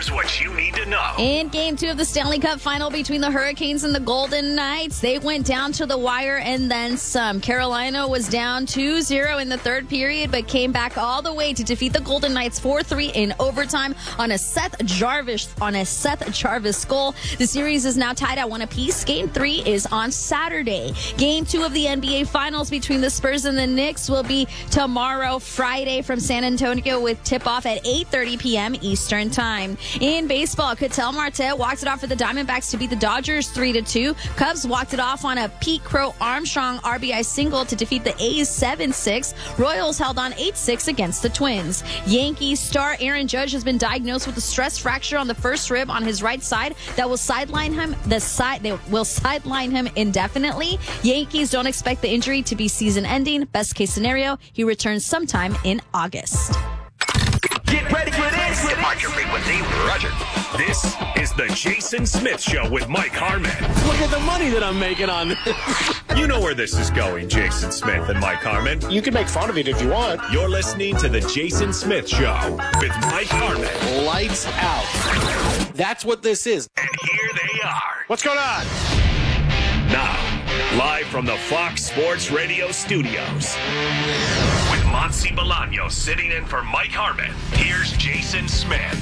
Here's what you need to know. In Game 2 of the Stanley Cup Final between the Hurricanes and the Golden Knights, they went down to the wire and then some. Carolina was down 2-0 in the third period, but came back all the way to defeat the Golden Knights 4-3 in overtime on a Seth Jarvis goal. The series is now tied at 1 apiece. Game 3 is on Saturday. Game 2 of the NBA Finals between the Spurs and the Knicks will be tomorrow, Friday, from San Antonio, with tip-off at 8:30 p.m. Eastern Time. In baseball, Ketel Marte walked it off for the Diamondbacks to beat the Dodgers 3-2. Cubs walked it off on a Pete Crow Armstrong RBI single to defeat the A's 7-6. Royals held on 8-6 against the Twins. Yankees star Aaron Judge has been diagnosed with a stress fracture on the first rib on his right side that will sideline him. They will sideline him indefinitely. Yankees don't expect the injury to be season-ending. Best case scenario, he returns sometime in August. Get ready for this. Mark your frequency, Roger. This is the Jason Smith Show with Mike Harmon. Look at the money that I'm making on this. You know where this is going, Jason Smith and Mike Harmon. You can make fun of it if you want. You're listening to the Jason Smith Show with Mike Harmon. Lights out. That's what this is. And here they are. What's going on? Now, live from the Fox Sports Radio studios. With Monsi Bolaños sitting in for Mike Harmon, here's Jason Smith.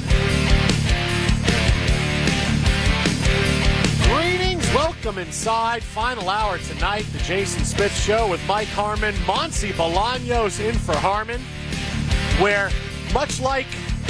Greetings. Welcome inside. Final hour tonight, the Jason Smith Show with Mike Harmon. Monsi Bolaños in for Harmon, where, much like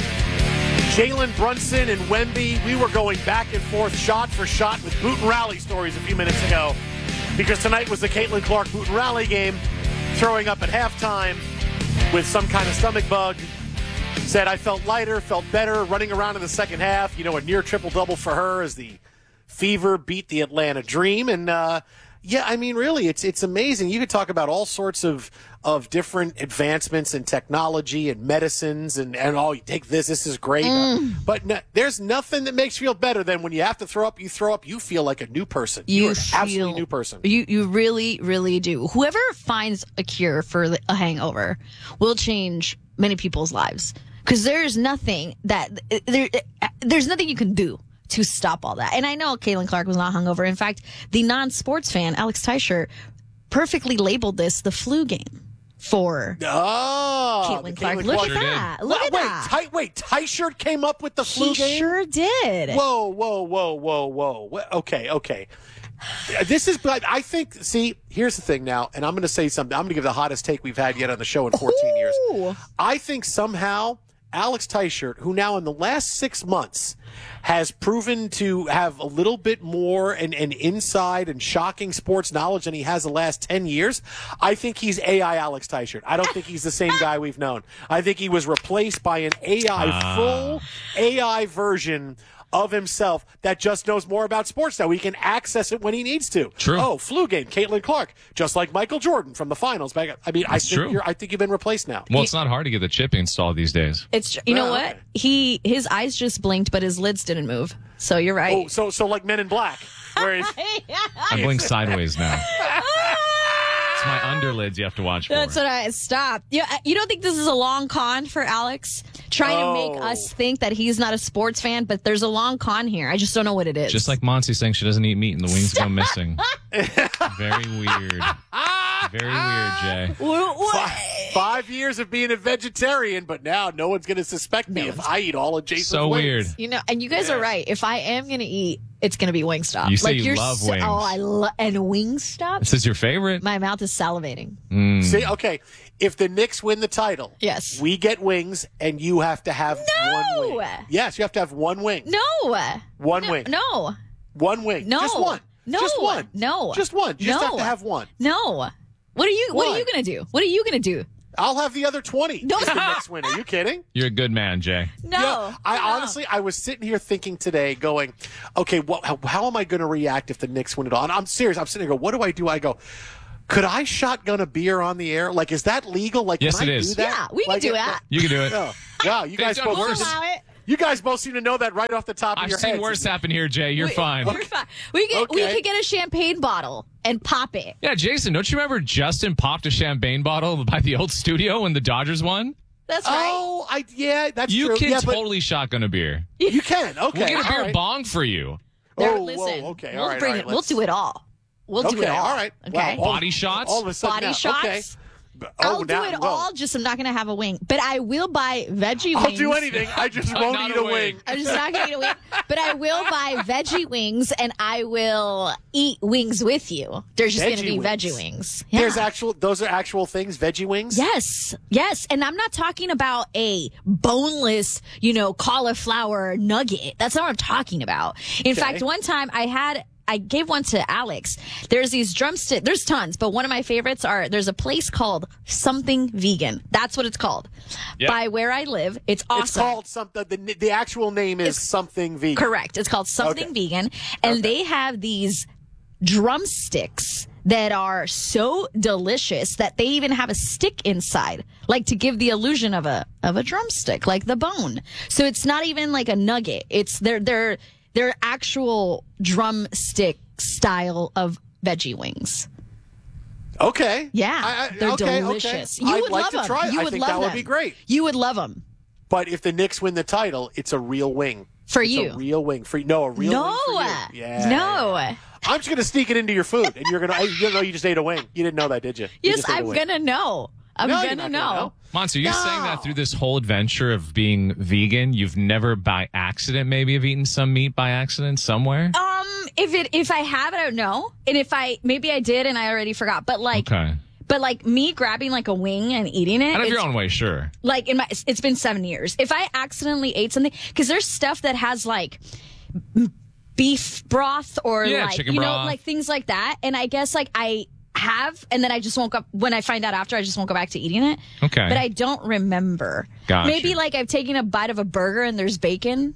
Jalen Brunson and Wemby, we were going back and forth, shot for shot, with boot and rally stories a few minutes ago, because tonight was the Caitlin Clark boot and rally game, throwing up at halftime with some kind of stomach bug. Said, I felt lighter, felt better, running around in the second half. You know, a near triple-double for her as the Fever beat the Atlanta Dream. And, yeah, I mean, really, it's amazing. You could talk about all sorts of different advancements in technology and medicines and oh, you take this is great. But there's nothing that makes you feel better than when you have to throw up, you feel like a new person. You're absolutely a new person. You really, really do. Whoever finds a cure for a hangover will change many people's lives. Because there's nothing there's nothing you can do to stop all that. And I know Caitlin Clark was not hungover. In fact, the non-sports fan, Alex Teicher, perfectly labeled this the flu game for Caitlin Clark. Look at that. Look at that. Wait, Teicher came up with the flu game? He sure did. Whoa. Okay. This is, I think, see, here's the thing now, and I'm going to say something. I'm going to give the hottest take we've had yet on the show in 14 years. I think somehow Alex Teicher, who now in the last 6 months has proven to have a little bit more and inside and shocking sports knowledge than he has the last 10 years, I think he's AI Alex Teicher. I don't think he's the same guy we've known. I think he was replaced by an full AI version of himself that just knows more about sports now. He can access it when he needs to. True. Oh, flu game, Caitlin Clark, just like Michael Jordan from the finals. I mean, I think you've been replaced now. Well, it's not hard to get the chip installed these days. It's you know what? Okay. His eyes just blinked, but his lids didn't move. So you're right. Oh, so like Men in Black, where he's I blink sideways now. It's my underlids you have to watch for. That's what I stop. You don't think this is a long con for Alex? Trying to make us think that he's not a sports fan, but there's a long con here. I just don't know what it is. Just like Monty saying she doesn't eat meat and the wings go missing. Very weird. Very weird, Jay. What? 5 years of being a vegetarian, but now no one's going to suspect me if I eat all of Jason's So wings. weird. And you guys are right. If I am going to eat, it's going to be Wingstop. You say you love wings. Oh, I love and Wingstop. This is your favorite? My mouth is salivating. See, okay, if the Knicks win the title, yes, we get wings, and you have to have one wing. Yes, you have to have one wing. No. One wing. No. One wing. No. Just one. No. Just one. No. Just one. You just have to have one. No. What are you going to do? What are you going to do? I'll have the other 20 No. if the Knicks win. Are you kidding? You're a good man, Jay. No. Honestly, I was sitting here thinking today, going, okay, how am I going to react if the Knicks win it all? And I'm serious. I'm sitting here going, what do I do? I go, could I shotgun a beer on the air? Like, is that legal? Like, yes, can I it is. do that? Yeah, we can do that. You can do it. Yeah, you guys both worse. You guys both seem to know that right off the top of your I've heads. seen worse happen here, Jay. You're fine. We're fine. We could get a champagne bottle and pop it. Yeah, Jason, don't you remember Justin popped a champagne bottle by the old studio when the Dodgers won? That's right. Oh, that's You true. can Yeah, but totally shotgun a beer. you can. Okay. We'll get a beer all right. bong for you. Listen, okay. we'll All right, bring all it. right, We'll do it all. We'll do Okay, it all. all right. Okay. Wow, Body shots? All of a sudden, Body now, shots? Okay. I'll do it all. Just I'm not going to have a wing, but I will buy veggie wings. I'll do anything. I just won't Not eat a a wing. wing. I'm just not going to eat a wing, but I will buy veggie wings, and I will eat wings with you. There's just going to be veggie wings. Yeah. Those are actual things, veggie wings? Yes. And I'm not talking about a boneless, cauliflower nugget. That's not what I'm talking about. In fact, one time I gave one to Alex. There's these drumsticks. There's tons, but one of my favorites there's a place called Something Vegan. That's what it's called. Yep. By where I live. It's awesome. It's called something. The actual name is Something Vegan. Correct. It's called Something Vegan. And they have these drumsticks that are so delicious that they even have a stick inside, like to give the illusion of a drumstick, like the bone. So it's not even like a nugget. It's they're actual drumstick style of veggie wings. Okay. Yeah, they're delicious. Okay. You I'd would like love to them. try it. You I would think love that them. would be great. You would love them. But if the Knicks win the title, it's a real wing. For it's you. A real wing. A real wing for you. No. I'm just going to sneak it into your food, and you're going to, you just ate a wing. You didn't know that, did you? Yes, I'm going to know. I'm going to know. Monster, you're saying that through this whole adventure of being vegan, you've never by accident maybe have eaten some meat by accident somewhere? If I have, I don't know. And maybe I did and I already forgot. But Okay. But like me grabbing like a wing and eating it. Out of your own way, sure. Like it's been 7 years. If I accidentally ate something, because there's stuff that has like beef broth or like, chicken broth. like things like that. And I guess like I have, and then I just won't go, when I find out after, I just won't go back to eating it. Okay. But I don't remember. Gotcha. Maybe like I've taken a bite of a burger and there's bacon.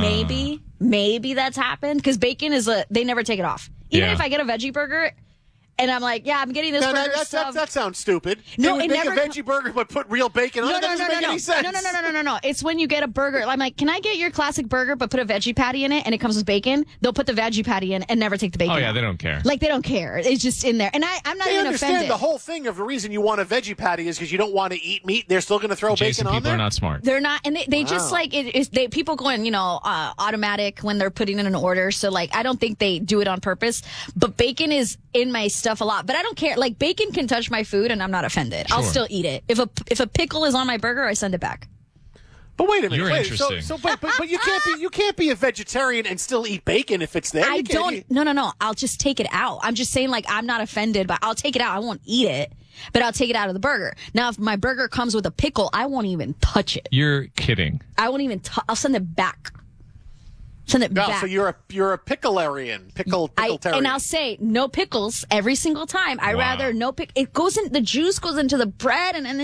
Maybe that's happened because bacon they never take it off. Even if I get a veggie burger and I'm like, I'm getting this burger that sounds stupid. No, they would it make never a veggie burger but put real bacon on it. That doesn't make any sense. No. It's when you get a burger. I'm like, can I get your classic burger but put a veggie patty in it and it comes with bacon? They'll put the veggie patty in and never take the bacon Oh, yeah, out. they don't care. Like, they don't care. It's just in there. And I'm not They even understand offended. the whole thing of the reason you want a veggie patty is because you don't want to eat meat. They're still going to throw Jason, bacon on people there? are not smart. They're not, and they just like it is. People go in, automatic when they're putting in an order. So like, I don't think they do it on purpose. But bacon is in my stuff a lot. But I don't care. Like, bacon can touch my food, and I'm not offended. I'll still eat it. If a pickle is on my burger, I send it back. But wait a minute. You're interesting. But you can't be a vegetarian and still eat bacon if it's there. I don't. No. I'll just take it out. I'm just saying, like, I'm not offended, but I'll take it out. I won't eat it, but I'll take it out of the burger. Now, if my burger comes with a pickle, I won't even touch it. You're kidding. I won't even. I'll send it back. Send it back. So you're a picklerian, pickletarian. And I'll say no pickles every single time. I rather no pick. It goes in. The juice goes into the bread, and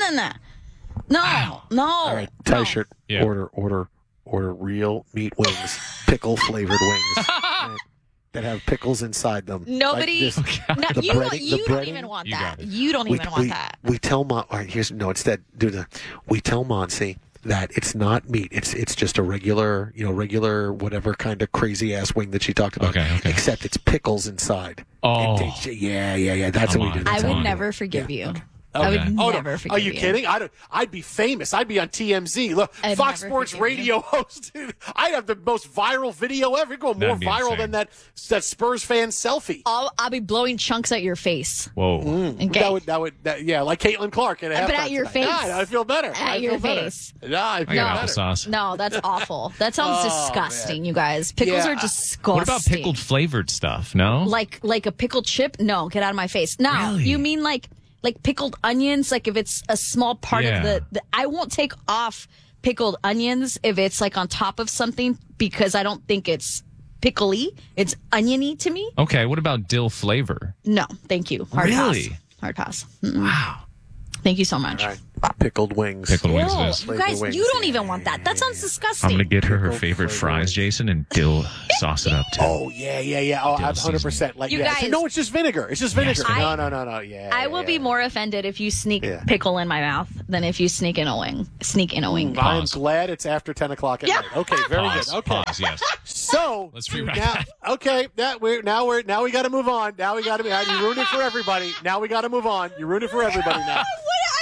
no. All right, tie shirt. Yeah. Order real meat wings, pickle flavored wings that have pickles inside them. Nobody. Like this. You don't even want that. You don't even want that. We tell All right, instead we tell Monsi that it's not meat. It's just a regular whatever kind of crazy ass wing that she talked about. Okay. Except it's pickles inside. Oh. Yeah. That's what we do. I would never forgive you. I would never forgive you. Are you kidding? I'd be famous. I'd be on TMZ. Look, Fox Sports Radio host. I'd have the most viral video ever. It'd go more viral than that Spurs fan selfie. I'll be blowing chunks at your face. Whoa. Okay. That would like Caitlin Clark at halftime. But at your face. I feel better. At your face. Yeah, I feel I got better. applesauce. No, that's awful. That sounds disgusting, you guys. Pickles are disgusting. What about pickled flavored stuff? No? Like a pickled chip? No, get out of my face. No, Really? You mean like pickled onions? Like if it's a small part of the I won't take off pickled onions if it's like on top of something because I don't think it's pickly. It's oniony to me. Okay, what about dill flavor? No, thank you. Hard Really? pass. Hard pass. Wow. Thank you so much. All right. Pickled wings. Pickled wings Ew, it is. you guys, wings. you don't even want that. That sounds disgusting. I'm going to get her Pickled favorite flavored fries, wings. Jason, and dill sauce it up too. Oh, yeah. Oh, Dill 100%. Like, You yeah. guys- No, it's just vinegar. It's just vinegar. I- No. Yeah. I will be more offended if you sneak Yeah. pickle in my mouth than if you sneak in a wing. I'm Pause. glad it's after 10 o'clock at night. Okay, very Pause. good. Okay. Pause, yes. So Let's rewrite now, that. okay, now we got to move on. Now we got to be. You ruined it for everybody. Now we got to move on. You ruined it for everybody now. What? I mean, was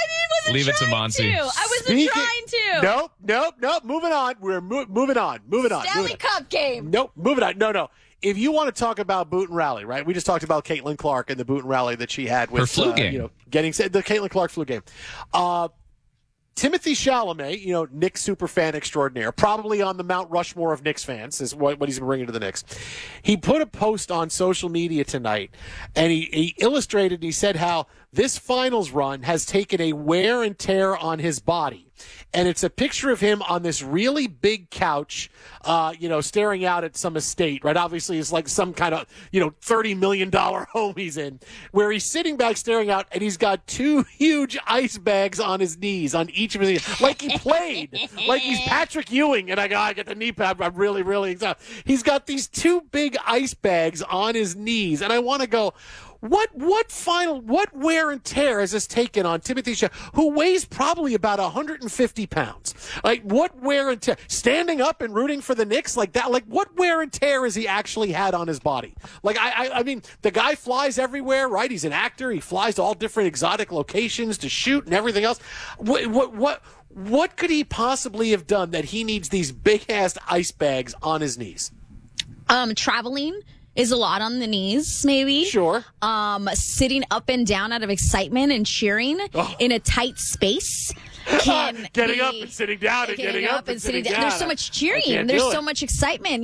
Leave it to Monty. I wasn't trying to. Nope. Moving on. We're moving on. Stanley Cup game. Nope. Moving on. No. If you want to talk about boot and rally, right? We just talked about Caitlin Clark and the boot and rally that she had with her flu game. Getting the Caitlin Clark flu game. Timothy Chalamet, Knicks superfan extraordinaire, probably on the Mount Rushmore of Knicks fans, is what he's been bringing to the Knicks. He put a post on social media tonight, and he illustrated, and he said how this finals run has taken a wear and tear on his body. And it's a picture of him on this really big couch, staring out at some estate, right? Obviously, it's like some kind of, $30 million home he's in, where he's sitting back staring out, and he's got two huge ice bags on his knees, on each of his knees, like he played, like he's Patrick Ewing. And I get the knee pad. I'm really, really excited. He's got these two big ice bags on his knees, and I want to go, what wear and tear has this taken on Timothy Chalamet, who weighs probably about 150 pounds? Like, what wear and tear? Standing up and rooting for the Knicks like that? Like, what wear and tear has he actually had on his body? Like, I mean, the guy flies everywhere, right? He's an actor. He flies to all different exotic locations to shoot and everything else. What could he possibly have done that he needs these big-ass ice bags on his knees? Traveling is a lot on the knees, maybe. Sure. Sitting up and down out of excitement and cheering in a tight space. Getting up and sitting down and getting up and sitting down. There's so much cheering. There's so much excitement,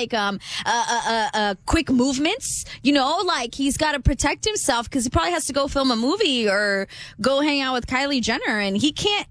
quick movements, like he's got to protect himself because he probably has to go film a movie or go hang out with Kylie Jenner. And he can't,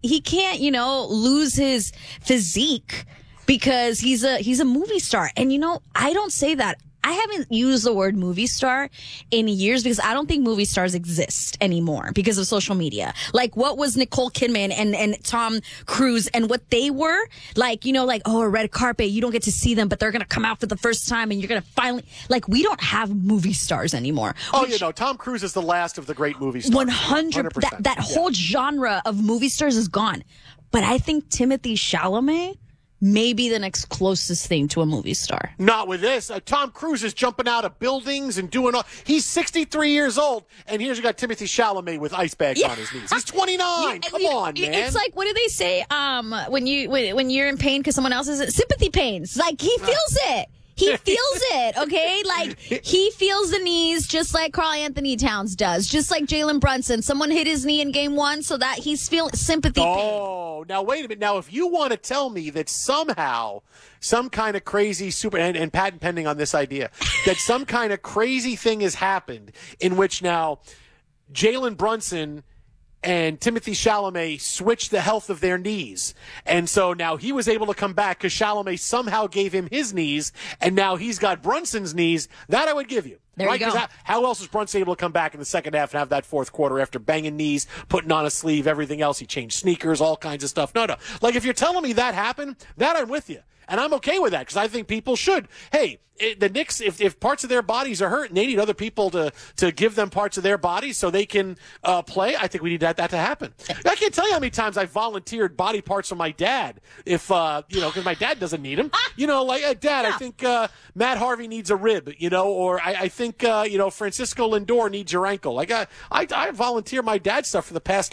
lose his physique because he's a movie star. And, I don't say that. I haven't used the word movie star in years because I don't think movie stars exist anymore because of social media. Like, what was Nicole Kidman and Tom Cruise and what they were? Like, a red carpet, you don't get to see them, but they're going to come out for the first time and you're going to finally... Like, we don't have movie stars anymore. Tom Cruise is the last of the great movie stars. 100%. That whole genre of movie stars is gone. But I think Timothy Chalamet... maybe the next closest thing to a movie star. Not with this. Tom Cruise is jumping out of buildings and doing all... He's 63 years old, and here's you got Timothy Chalamet with ice bags on his knees. He's 29. Come on, man. It's like, what do they say when you're in pain because someone else is... Sympathy pains. Like, he feels it. He feels it, okay? Like, he feels the knees just like Karl Anthony Towns does, just like Jalen Brunson. Someone hit his knee in game one so that he's feeling sympathy pain. Oh, now wait a minute. Now, if you want to tell me that somehow some kind of crazy and patent pending on this idea, that some kind of crazy thing has happened in which now Jalen Brunson and Timothy Chalamet switched the health of their knees. And so now he was able to come back because Chalamet somehow gave him his knees, and now he's got Brunson's knees. That I would give you. There you go. How else was Brunson able to come back in the second half and have that fourth quarter after banging knees, putting on a sleeve, everything else? He changed sneakers, all kinds of stuff. No. Like, if you're telling me that happened, that I'm with you. And I'm okay with that because I think people should. Hey, the Knicks, if parts of their bodies are hurt and they need other people to give them parts of their bodies so they can play, I think we need that to happen. I can't tell you how many times I've volunteered body parts for my dad because my dad doesn't need them. Dad, yeah. I think Matt Harvey needs a rib, or I think, Francisco Lindor needs your ankle. Like, I volunteer my dad's stuff for the past,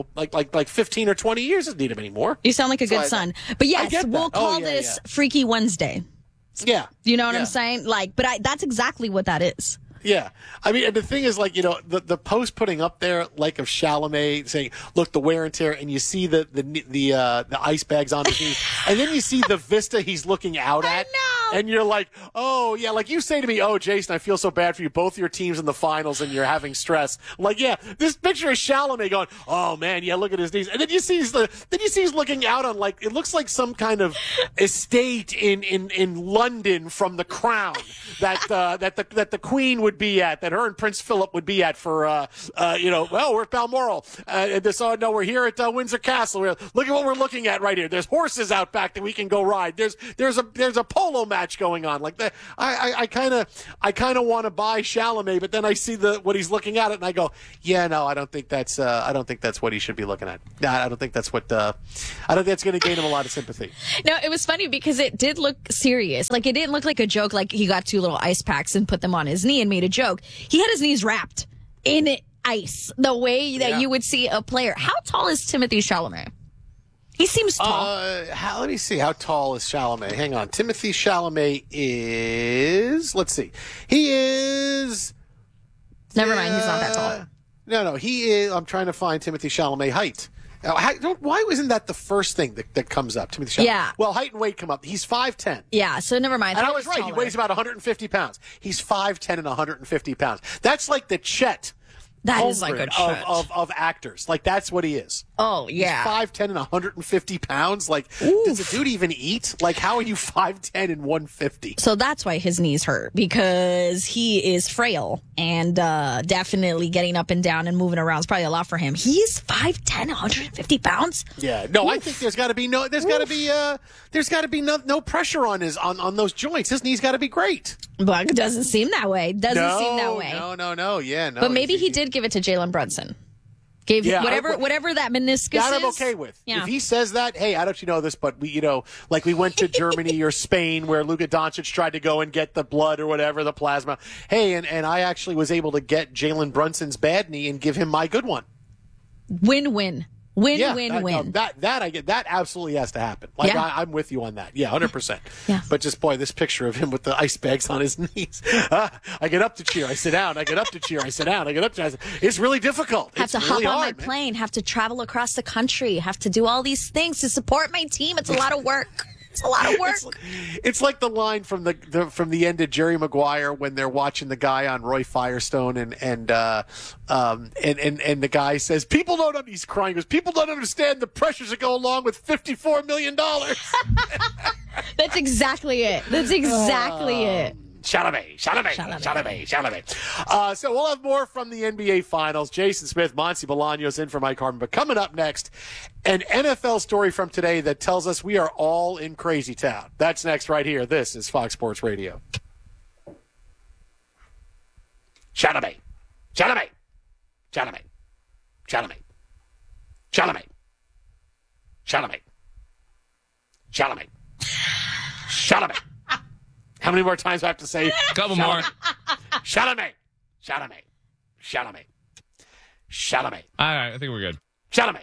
15 or 20 years. Doesn't need him anymore. You sound like a good son. But yes, we'll call this Freaky Wednesday. Yeah. You know what I'm saying? That's exactly what that is. Yeah. I mean, and the thing is, the post putting up there, of Chalamet saying, look, the wear and tear, and you see the ice bags on his knees, and then you see the vista he's looking out at. I know. And you're like, oh, yeah, like you say to me, oh, Jason, I feel so bad for you. Both your teams in the finals and you're having stress. Like, yeah, this picture of Chalamet going, oh, man, yeah, look at his knees. And then you see he's looking out on, it looks like some kind of estate in London from The Crown that the Queen would be at, that her and Prince Philip would be at for, we're at Balmoral. We're here at Windsor Castle. Look at what we're looking at right here. There's horses out back that we can go ride. There's a polo match going on like that. I kind of want to buy Chalamet, but then I see what he's looking at it, and I go, yeah, no, I don't think that's what he should be looking at. No, I don't think that's what. I don't think that's going to gain him a lot of sympathy. No, it was funny because it did look serious. Like, it didn't look like a joke. Like, he got two little ice packs and put them on his knee and made a joke. He had his knees wrapped in ice, the way that you would see a player. How tall is Timothy Chalamet? He seems tall. Let me see. How tall is Chalamet? Hang on. Timothy Chalamet is, let's see. He is. Never mind. He's not that tall. No. He is. I'm trying to find Timothy Chalamet height. Why isn't that the first thing that comes up? Timothy Chalamet. Yeah. Well, height and weight come up. He's 5'10". Yeah, so never mind. And I was right. He weighs about 150 pounds. He's 5'10" and 150 pounds. That's like the Chet. That is like a Chet. Of actors. Like, that's what he is. Oh, yeah. He's 5'10" and 150 pounds. Like, does a dude even eat? Like, how are you 5'10" and 150? So that's why his knees hurt, because he is frail and definitely getting up and down and moving around is probably a lot for him. He's 5'10", 150 pounds. Yeah. No, I think there's got to be no pressure on on those joints. His knees got to be great. But it doesn't seem that way. No. Yeah, no. But maybe he did give it to Jalen Brunson. Gave whatever that meniscus that is. I'm okay with. Yeah. If he says that, hey, I don't know if you know this, but we went to Germany or Spain where Luka Doncic tried to go and get the blood or whatever, the plasma. Hey, and I actually was able to get Jalen Brunson's bad knee and give him my good one. Win-win. Win. That I get. That absolutely has to happen. Like, Yeah. I'm with you on that. Yeah, 100%. Yeah. But just, boy, this picture of him with the ice bags on his knees. I get up to cheer. I sit down. I get up to cheer. I sit down. I get up to cheer. It's really difficult. Have It's to really hop on hard, my man. plane, have to travel across the country, have to do all these things to support my team. It's a lot of work. It's a lot of work. It's like the line from the end of Jerry Maguire when they're watching the guy on Roy Firestone and the guy says, people don't. He's crying. He goes, people don't understand the pressures that go along with $54 million. That's exactly it. That's exactly it. Chalamet. So we'll have more from the NBA Finals. Jason Smith, Monty Bolaños in for Mike Harmon. But coming up next, an NFL story from today that tells us we are all in crazy town. That's next right here. This is Fox Sports Radio. Chalamet. How many more times do I have to say? A couple more. Chalamet. All right, I think we're good. Chalamet.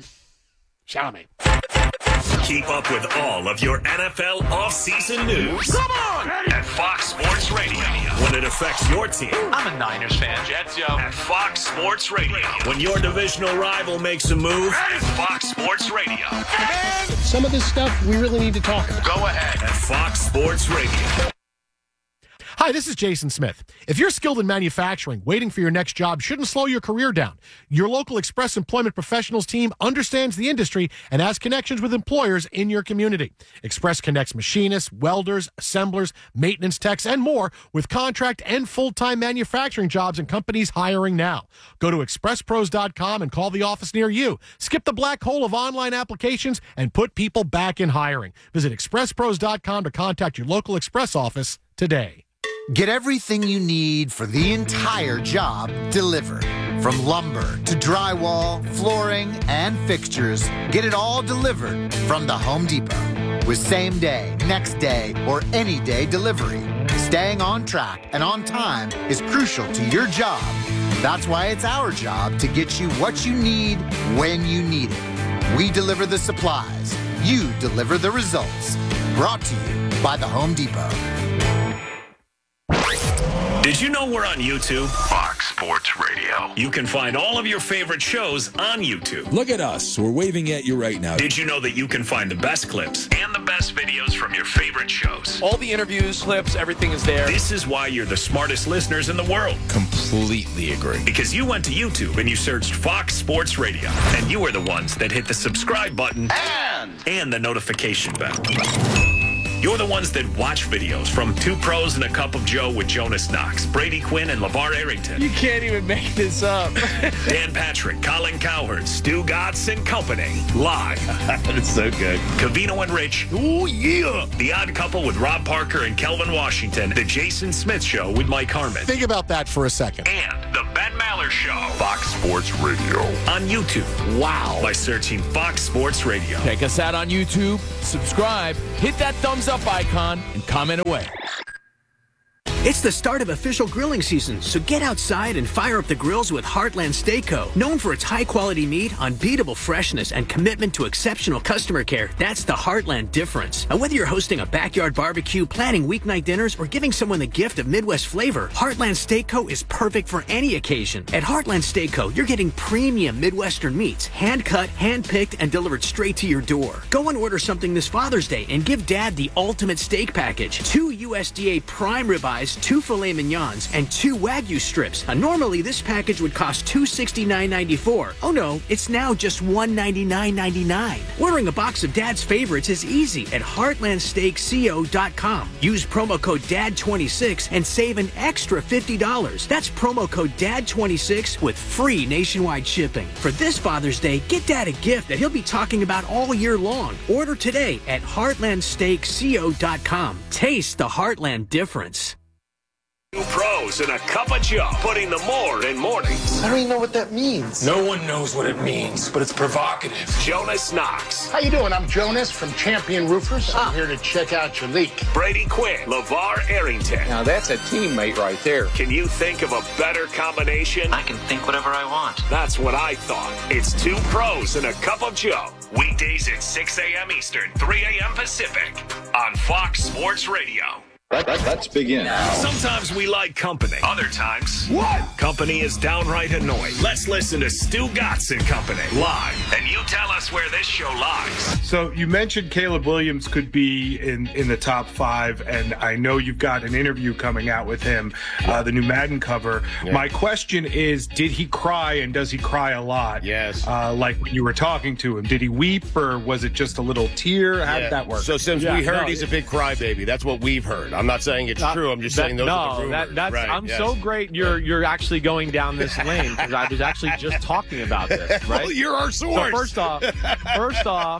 Keep up with all of your NFL offseason news. Come on! At Fox Sports Radio. When it affects your team. I'm a Niners fan. Jets, yo. At Fox Sports Radio. When your divisional rival makes a move. At Fox Sports Radio. Some of this stuff we really need to talk about. Go ahead. At Fox Sports Radio. Hi, this is Jason Smith. If you're skilled in manufacturing, waiting for your next job shouldn't slow your career down. Your local Express Employment Professionals team understands the industry and has connections with employers in your community. Express connects machinists, welders, assemblers, maintenance techs, and more with contract and full-time manufacturing jobs and companies hiring now. Go to expresspros.com and call the office near you. Skip the black hole of online applications and put people back in hiring. Visit expresspros.com to contact your local Express office today. Get everything you need for the entire job delivered. From lumber to drywall, flooring, and fixtures, get it all delivered from the Home Depot. With same day, next day, or any day delivery, staying on track and on time is crucial to your job. That's why it's our job to get you what you need when you need it. We deliver the supplies. You deliver the results. Brought to you by the Home Depot. Did you know we're on YouTube? Fox Sports Radio. You can find all of your favorite shows on YouTube. Look at us. We're waving at you right now. Did you know that you can find the best clips and the best videos from your favorite shows? All the interviews, clips, everything is there. This is why you're the smartest listeners in the world. Completely agree. Because you went to YouTube and you searched Fox Sports Radio. And you are the ones that hit the subscribe button and the notification bell. You're the ones that watch videos from Two Pros and a Cup of Joe with Jonas Knox, Brady Quinn, and LeVar Arrington. You can't even make this up. Dan Patrick, Colin Cowherd, Stu Gatz and Company. Live. That's so good. Cavino and Rich. Oh, yeah. The Odd Couple with Rob Parker and Kelvin Washington. The Jason Smith Show with Mike Harmon. Think about that for a second. And the Ben Maller Show. Fox Sports Radio. On YouTube. Wow. By searching Fox Sports Radio. Check us out on YouTube, subscribe, hit that thumbs up icon, and comment away. It's the start of official grilling season, so get outside and fire up the grills with Heartland Steakco. Known for its high-quality meat, unbeatable freshness, and commitment to exceptional customer care, that's the Heartland difference. And whether you're hosting a backyard barbecue, planning weeknight dinners, or giving someone the gift of Midwest flavor, Heartland Steakco is perfect for any occasion. At Heartland Steakco, you're getting premium Midwestern meats, hand-cut, hand-picked, and delivered straight to your door. Go and order something this Father's Day and give Dad the ultimate steak package. 2 USDA prime ribeyes, 2 filet mignons, and 2 Wagyu strips. Normally, this package would cost $269.94. Oh no, it's now just $199.99. Ordering a box of Dad's favorites is easy at heartlandsteakco.com. Use promo code DAD26 and save an extra $50. That's promo code DAD26 with free nationwide shipping. For this Father's Day, get Dad a gift that he'll be talking about all year long. Order today at heartlandsteakco.com. Taste the Heartland difference. Two pros and a cup of Joe, putting the more in mornings. I don't even know what that means. No one knows what it means, but it's provocative. Jonas Knox. How you doing? I'm Jonas from Champion Roofers. I'm here to check out your leak. Brady Quinn. LeVar Arrington. Now that's a teammate right there. Can you think of a better combination? I can think whatever I want. That's what I thought. It's two pros and a cup of Joe. Weekdays at 6 a.m. Eastern, 3 a.m. Pacific on Fox Sports Radio. Let's begin. Sometimes we like company. Other times, company is downright annoying. Let's listen to Stu Gatz and Company live, and you tell us where this show lies. So you mentioned Caleb Williams could be in the top 5, and I know you've got an interview coming out with him, the new Madden cover. Yeah. My question is, did he cry, and does he cry a lot? Yes. Like when you were talking to him, did he weep, or was it just a little tear? How did that work? So Sims, we heard he's a big crybaby. That's what we've heard. I'm not saying it's true. I'm just saying those are the rumors. I'm so great you're actually going down this lane, because I was actually just talking about this, right? Well, you're our source. So first off,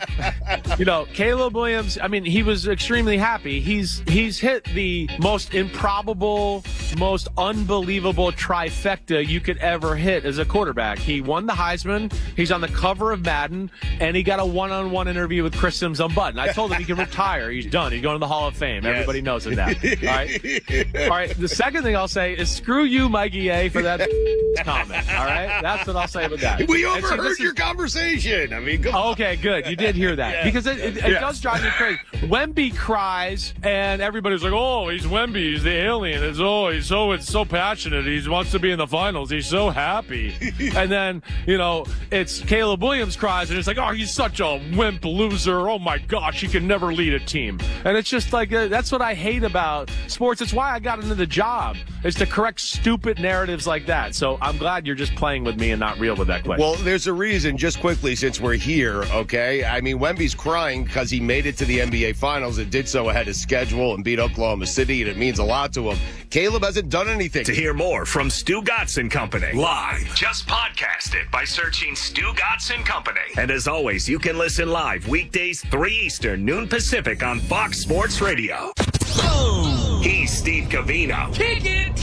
Caleb Williams, I mean, he was extremely happy. He's hit the most improbable, most unbelievable trifecta you could ever hit as a quarterback. He won the Heisman, he's on the cover of Madden, and he got a one-on-one interview with Chris Sims unbuttoned. I told him he can retire. He's done. He's going to the Hall of Fame. Yes. Everybody knows him now. All right. The second thing I'll say is screw you, Mikey A, for that comment. All right. That's what I'll say about that. We overheard your conversation. I mean, okay, good. You did hear that because it does drive me crazy. Wemby cries, and everybody's like, "Oh, he's Wemby. He's the alien. It's so passionate. He wants to be in the finals. He's so happy." And then it's Caleb Williams cries, and it's like, "Oh, he's such a wimp loser. Oh my gosh, he can never lead a team." And it's just like that's what I hate about sports. It's why I got into the job, is to correct stupid narratives like that. So I'm glad you're just playing with me and not real with that question. Well, there's a reason, just quickly, since we're here, okay? I mean, Wemby's crying because he made it to the NBA Finals and did so ahead of schedule and beat Oklahoma City, and it means a lot to him. Caleb hasn't done anything. To hear more from Stu Gatz and Company live, just podcast it by searching Stu Gatz and Company. And as always, you can listen live weekdays 3 Eastern, noon Pacific on Fox Sports Radio. He's Steve Covino. Kick it!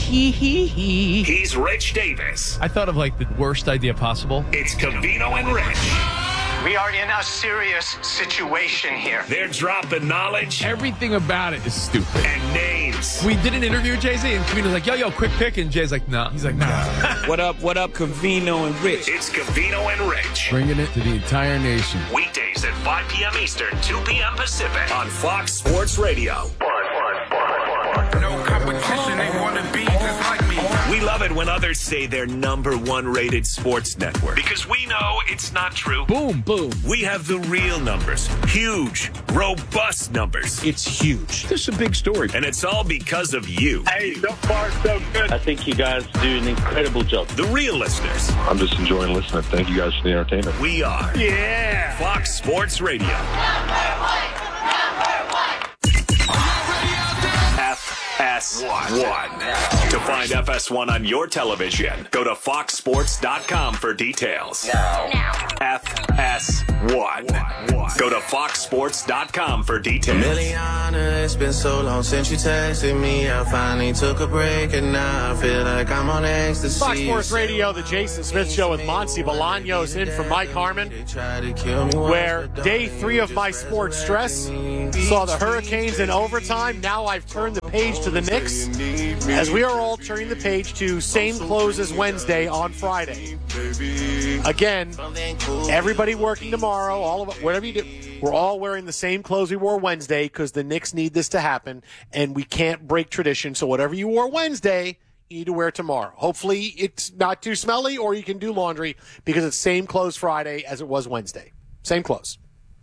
He's Rich Davis. I thought of like the worst idea possible. It's Covino and Rich. We are in a serious situation here. They're dropping knowledge. Everything about it is stupid. And names. We did an interview with Jay-Z, and Covino's like, yo, quick pick. And Jay's like, no. He's like, no. What up, Covino and Rich? It's Covino and Rich. Bringing it to the entire nation. Weekdays at 5 p.m. Eastern, 2 p.m. Pacific on Fox Sports Radio. No competition, they want to be just like me. We love it when others say they're #1 rated sports network, because we know it's not true. Boom, boom. We have the real numbers. Huge, robust numbers. It's huge. This is a big story. And it's all because of you. Hey, so far, so good. I think you guys do an incredible job. The real listeners. I'm just enjoying listening. Thank you guys for the entertainment. We are. Yeah. Fox Sports Radio. FS1. To find FS1 on your television, go to foxsports.com for details. FS1. Go to foxsports.com for details. Miliana, it's been so long since you texted me. I finally took a break, and now I feel like I'm on ecstasy. Fox Sports Radio, the Jason Smith Show with Monty Bolaños in for Mike Harmon, where day 3 of my sports stress Saw the Hurricanes in overtime. Now I've turned the page to the Knicks, as we are all turning the page to same close as Wednesday on Friday. Again, everybody working tomorrow, all of it, whatever you do, we're all wearing the same clothes we wore Wednesday because the Knicks need this to happen, and we can't break tradition. So whatever you wore Wednesday, you need to wear tomorrow. Hopefully it's not too smelly, or you can do laundry because it's same clothes Friday as it was Wednesday. Same clothes.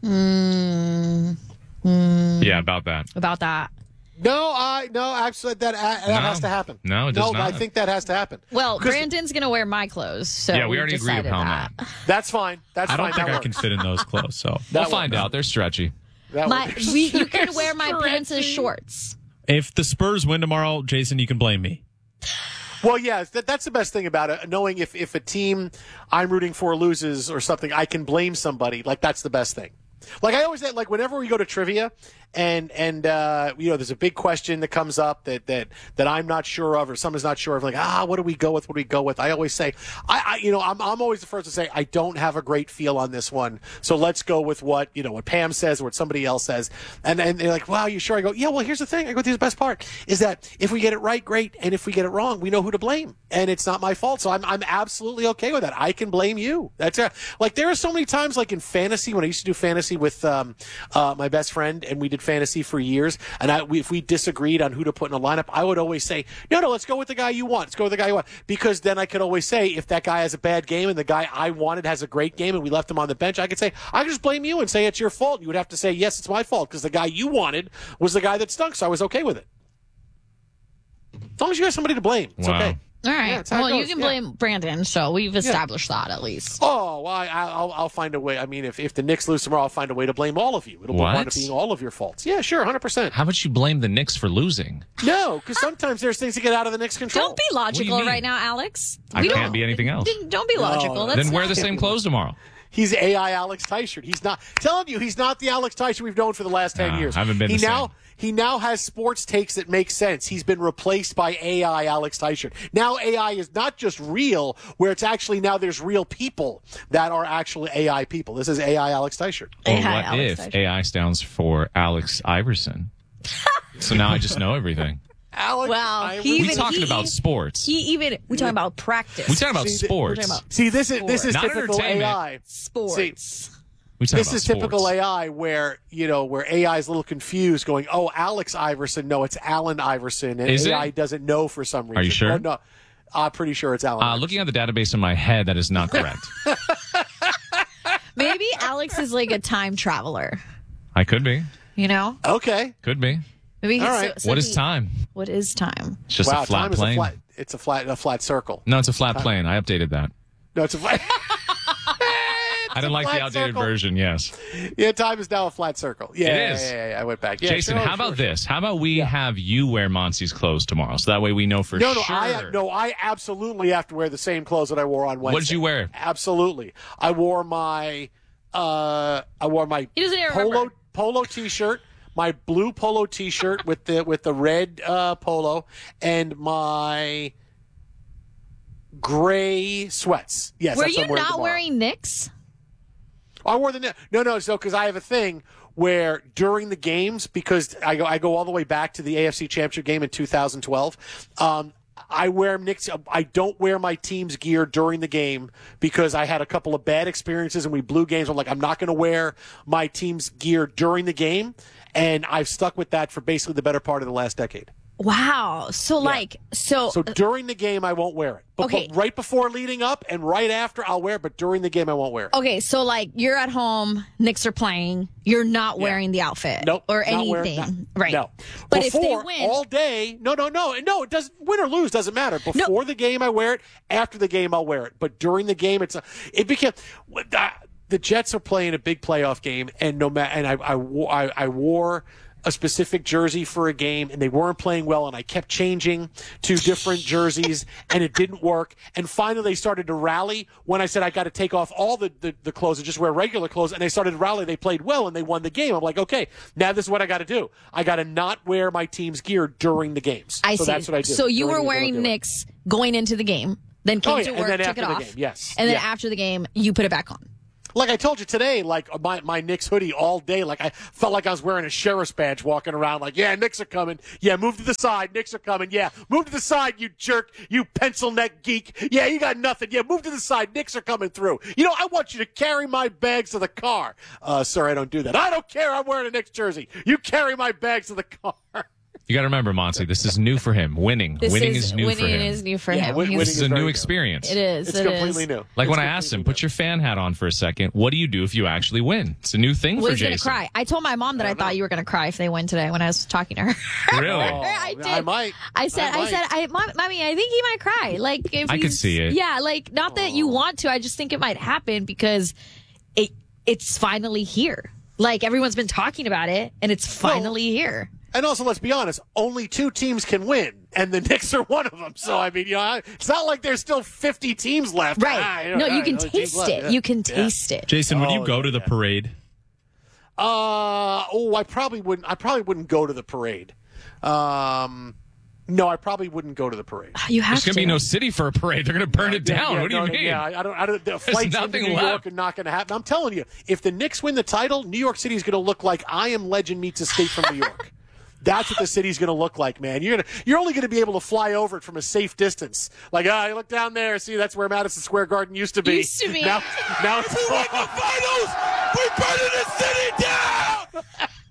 Yeah, about that. About that. No, I've said that has to happen. No, it does not. I think that has to happen. Well, Brandon's going to wear my clothes, so yeah, we already agreed upon that. That's fine. That's I don't fine. think I can fit in those clothes, so we'll find out. They're stretchy. You can wear my pants as shorts. If the Spurs win tomorrow, Jason, you can blame me. Well, yeah, that's the best thing about it. Knowing if a team I'm rooting for loses or something, I can blame somebody. Like, that's the best thing. Like, I always say, like, whenever we go to trivia and there's a big question that comes up that I'm not sure of or someone's not sure of, like, what do we go with? What do we go with? I always say, I'm always the first to say, I don't have a great feel on this one. So let's go with what Pam says or what somebody else says. And they're like, wow, you sure? I go, yeah, well, here's the thing. I go, here's the best part is that if we get it right, great. And if we get it wrong, we know who to blame. And it's not my fault. So I'm absolutely okay with that. I can blame you. That's like, there are so many times, like in fantasy, when I used to do fantasy with my best friend, and we did fantasy for years, and if we disagreed on who to put in a lineup, I would always say, no, let's go with the guy you want. Let's go with the guy you want. Because then I could always say, if that guy has a bad game and the guy I wanted has a great game and we left him on the bench, I could say, I could just blame you and say it's your fault. You would have to say, yes, it's my fault because the guy you wanted was the guy that stunk, so I was okay with it. As long as you have somebody to blame, it's okay. All right. Yeah, well, you can blame Brandon, so we've established that at least. Oh, well, I'll find a way. I mean, if the Knicks lose tomorrow, I'll find a way to blame all of you. It'll wind up being all of your faults. Yeah, sure, 100%. How about you blame the Knicks for losing? No, because sometimes there's things that get out of the Knicks' control. Don't be logical right now, Alex. I can't be anything else. Don't be logical. No. Then wear the same clothes tomorrow. He's AI Alex Teichert. He's not telling you he's not the Alex Teichert we've known for the last 10 years. I haven't been He now has sports takes that make sense. He's been replaced by AI Alex Teichert. Now AI is not just real, where it's actually now there's real people that are actually AI people. This is AI Alex Teichert. Well, what if AI stands for Alex Iverson? So now I just know everything. Alex, we're talking about sports. We're talking about practice. We're talking about sports. This is not typical AI. Sports. This is typical AI where AI is a little confused going, oh, Alex Iverson. No, it's Allen Iverson. And AI doesn't know for some reason. Are you sure? Oh, no, I'm pretty sure it's Allen Iverson. Looking at the database in my head, that is not correct. Maybe Alex is like a time traveler. I could be. Okay. Could be. Maybe all right. What is time? What is time? It's just a flat plane. It's a flat circle. No, it's a flat plane. I updated that. No, it's a flat. I didn't like the outdated version. Yes. Yeah, time is now a flat circle. Yeah, it is. Yeah, I went back. Yeah, Jason, how about this? How about we have you wear Monsi's clothes tomorrow, so that way we know for sure. I absolutely have to wear the same clothes that I wore on Wednesday. What did you wear? Absolutely, I wore my polo T-shirt. My blue polo T-shirt with the red polo and my gray sweats. Yes. Were you not wearing Knicks? I wore the no. So because I have a thing where during the games, because I go all the way back to the AFC Championship game in 2012. I wear Knicks. I don't wear my team's gear during the game because I had a couple of bad experiences and we blew games. I'm like, I'm not going to wear my team's gear during the game. And I've stuck with that for basically the better part of the last decade. Wow. So during the game, I won't wear it. But right before leading up and right after, I'll wear it. But during the game, I won't wear it. Okay. So you're at home, Knicks are playing. You're not wearing the outfit. Nope. Or anything. Right. No. But before, if they win all day, no. It doesn't. Win or lose doesn't matter. Before the game, I wear it. After the game, I'll wear it. But during the game, it became. The Jets are playing a big playoff game, and I wore a specific jersey for a game, and they weren't playing well, and I kept changing to different jerseys, and it didn't work. And finally, they started to rally when I said I got to take off all the clothes and just wear regular clothes, and they started to rally. They played well, and they won the game. I'm like, okay, now this is what I got to do. I got to not wear my team's gear during the games. I see. That's what I do. So you were wearing Knicks going into the game, then came to work, and then took after it the off. game, yes. And then after the game, you put it back on. Like I told you today, like my Knicks hoodie all day, like I felt like I was wearing a sheriff's badge walking around like, yeah, Knicks are coming. Yeah, move to the side. Knicks are coming. Yeah, move to the side, you jerk, you pencil neck geek. Yeah, you got nothing. Yeah, move to the side. Knicks are coming through. You know, I want you to carry my bags to the car. Sir, I don't do that. I don't care. I'm wearing a Knicks jersey. You carry my bags to the car. You got to remember, Monty, this is new for him. Winning is new for him. Winning is new for him. This is a new experience. It is. It's completely new. Like when I asked him, put your fan hat on for a second. What do you do if you actually win? It's a new thing for Jason. He's going to cry. I told my mom that I thought you were going to cry if they win today when I was talking to her. Really? I did. I might. I said, Mommy, I think he might cry. Like, if I could see it. Yeah, like, not that you want to. I just think it might happen because it's finally here. Like, everyone's been talking about it, and it's finally here. And also, let's be honest, only 2 teams can win, and the Knicks are one of them. So, I mean, it's not like there's still 50 teams left. Right. You can taste it. Yeah. You can taste it. Jason, would you go to the parade? I probably wouldn't. I probably wouldn't go to the parade. No, I probably wouldn't go to the parade. You have There's going to be no city for a parade. They're going to burn it down. What do you mean? Yeah, I don't. The flights into New York are not going to happen. I'm telling you, if the Knicks win the title, New York City is going to look like I Am Legend meets Escape from New York. That's what the city's going to look like, man. You're only going to be able to fly over it from a safe distance. Like, you look down there, see, that's where Madison Square Garden used to be. Now it's we won the finals. We're burning the city down.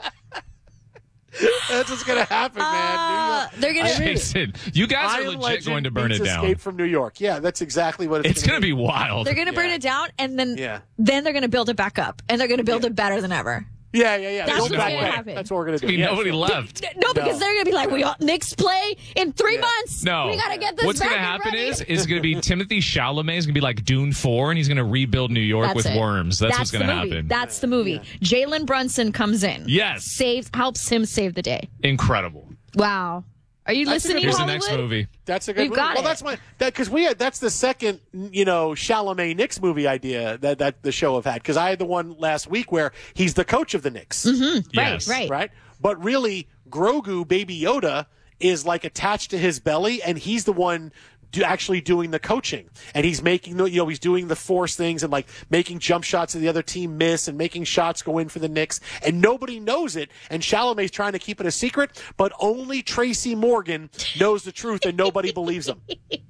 That's what's going to happen, man. They're going to. Jason, you guys are legit going to burn it down. Escape from New York. Yeah, that's exactly what it's going to be. Wild. They're going to burn it down, and then they're going to build it back up, and they're going to build it better than ever. Yeah. That's what's going to happen. That's what we're going to do. Nobody left. No, because they're going to be like, Knicks play in 3 months. No. We got to get this What's going to happen is going to be Timothy Chalamet is going to be like Dune 4, and he's going to rebuild New York with worms. That's what's going to happen. That's the movie. Yeah. Jalen Brunson comes in. Yes. Helps him save the day. Incredible. Wow. Are you listening? Here's Hollywood? the next movie. That's a good movie. Well, that's that's the second, Chalamet Knicks movie idea that the show have had. Because I had the one last week where he's the coach of the Knicks. Mm-hmm. Yes. Right. But really, Grogu, Baby Yoda, is like attached to his belly, and he's the one actually doing the coaching, and he's making he's doing the force things and like making jump shots that the other team miss and making shots go in for the Knicks, and nobody knows it, and Chalamet's trying to keep it a secret, but only Tracy Morgan knows the truth, and nobody believes him.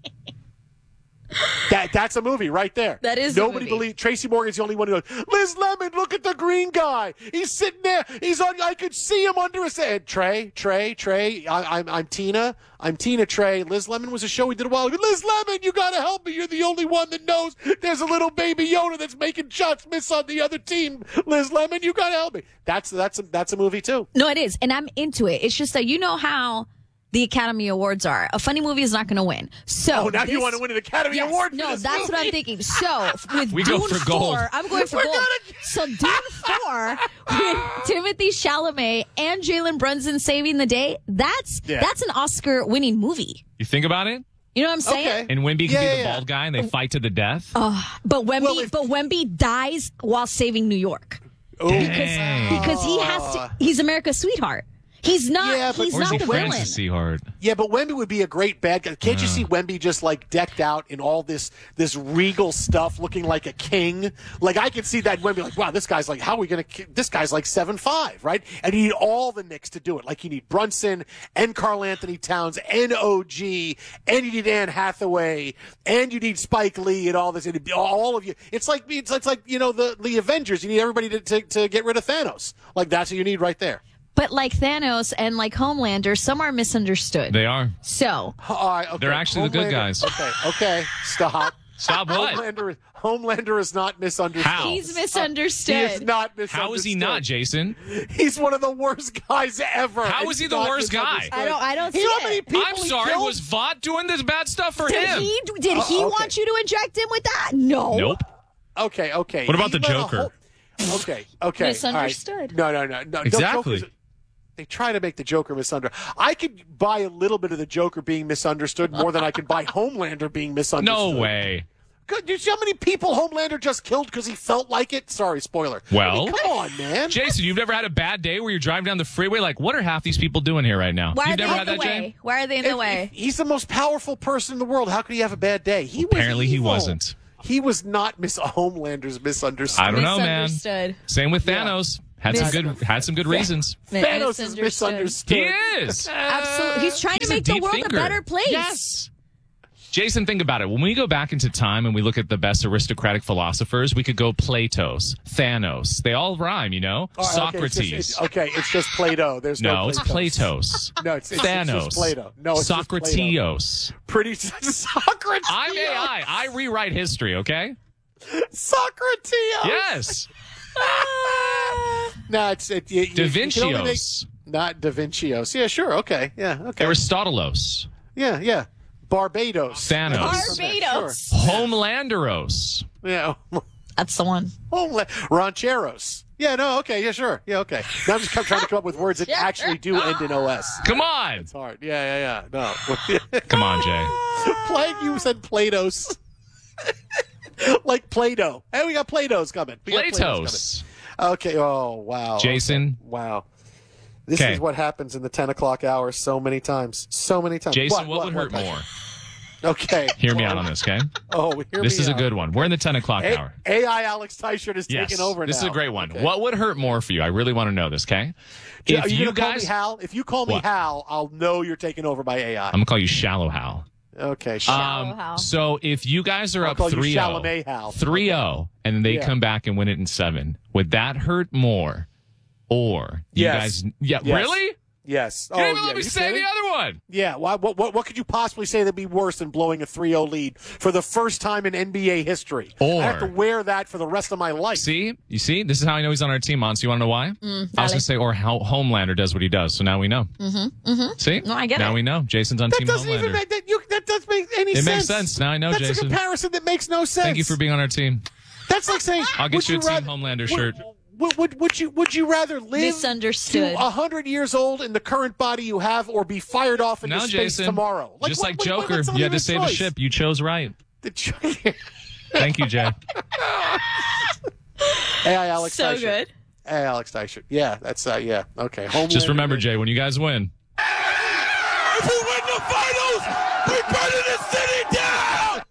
That's a movie right there. That is nobody believes. Tracy Morgan's the only one who goes, Liz Lemon, look at the green guy. He's sitting there. He's on. I could see him under his head. Trey. I'm Tina. I'm Tina Trey. Liz Lemon was a show we did a while ago. Liz Lemon, you got to help me. You're the only one that knows there's a little baby Yoda that's making shots miss on the other team. Liz Lemon, you got to help me. That's a movie too. No, it is, and I'm into it. It's just that you know how the Academy Awards are. A funny movie is not going to win. So now you want to win an Academy Award? No, that's what I'm thinking. So with we Dune go for 4, gold. I'm going for gold. So Dune 4 with Timothy Chalamet and Jalen Brunson saving the day. That's an Oscar-winning movie. You think about it? You know what I'm saying? Okay. And Wemby can be the bald guy, and they fight to the death. But Wemby dies while saving New York. Because he's America's sweetheart. He's not. Yeah, but he's not the villain. Francis Seahart. Yeah, but Wemby would be a great bad guy. Can't you see Wemby just like decked out in all this regal stuff, looking like a king? Like I could see that Wemby like, wow, this guy's like, how are we gonna? This guy's like 7'5", right? And you need all the Knicks to do it. Like you need Brunson and Karl Anthony Towns and OG, and you need Anne Hathaway, and you need Spike Lee and all this. And all of you. It's like the Avengers. You need everybody to get rid of Thanos. Like that's what you need right there. But like Thanos and like Homelander, some are misunderstood. They are. So. All right, okay. They're actually the good guys. Okay. Stop. Stop what? Homelander is not misunderstood. How? He's misunderstood. He is not misunderstood. How is he not, Jason? He's one of the worst guys ever. How is he the worst guy? I don't see it. I'm sorry, was Vought doing this bad stuff for him? Did he want you to inject him with that? No. Nope. Okay. What about the Joker? Okay. Misunderstood. Right. No. Exactly. They try to make the Joker misunderstood. I could buy a little bit of the Joker being misunderstood more than I could buy Homelander being misunderstood. No way. Do you see how many people Homelander just killed because he felt like it? Sorry, spoiler. Well, come on, man. Jason, you've never had a bad day where you're driving down the freeway like, what are half these people doing here right now? Why You've are never they had in the that, way? Jay? Why are they in the way? He's the most powerful person in the world. How could he have a bad day? Apparently he wasn't. he was not Homelander's misunderstood. I don't know, man. Misunderstood. Same with Thanos. Had some good reasons. Thanos is misunderstood. He is. Absolutely. He's trying to He's a make the deep world thinker. a better place. Yes. Jason, think about it. When we go back into time and we look at the best aristocratic philosophers, we could go Plato's, Thanos. They all rhyme, you know? All right, Socrates. It's just Plato. There's no it's Platos. No, it's Thanos. just Plato. No, it's just Plato. Socrates. Pretty Socrates. I'm AI. I rewrite history, okay? Socrates. Yes. No, it's Da Vincios. Not Da Vincios. Yeah, sure. Okay. Yeah. Okay. Aristotelos. Yeah. Barbados. Thanos. Barbados. Homelanderos. Yeah. That's the one. Rancheros. Yeah, no, okay, yeah, sure. Yeah, okay. Now I'm just trying to come up with words that actually do end in OS. Come on. It's hard. Yeah. No. Come on, Jay. You said Platos. Like Play-Doh. Hey, we got Play-Dohs coming. Platos. Okay. Oh, wow. Jason. Okay. Wow. This is what happens in the 10 o'clock hour so many times. Jason, what would hurt more? Okay. Hear me out on this, okay? This is a good one. We're in the 10 o'clock hour. AI Alex Teichert is taking over now. This is a great one. Okay. What would hurt more for you? I really want to know this, okay? If you call me Hal, if you call me Hal, I'll know you're taken over by AI. I'm going to call you Shallow Hal. Okay, Shallow Hal. So if you guys are I'll up call you 3-0, Chalamet Hal. 3-0, and they come back and win it in 7, would that hurt more? Or you guys... Yeah, Yes. Really? Yes. You didn't even let me say the other one. Yeah. What could you possibly say that'd be worse than blowing a 3-0 lead for the first time in NBA history? Or I have to wear that for the rest of my life. You see? This is how I know he's on our team, Mons. You want to know why? I was going to say, or how Homelander does what he does. So now we know. See? No, I get it. Now we know. Jason's on That Team doesn't Homelander. even that doesn't make any sense. It makes sense. Now I know, That's Jason. a comparison that makes no sense. Thank you for being on our team. That's like saying I'll get you a Team Homelander shirt. Would you rather live Misunderstood. to 100 years old in the current body you have, or be fired off into Now, space Jason, tomorrow? just like Joker, you had to save a ship. You chose right. Thank you, Jay. AI Alex So Teichert. good. AI Alex Teichert. Yeah, that's yeah. Okay. Homelander. Just remember, Jay, when you guys win, If we win the finals, we burn the city down.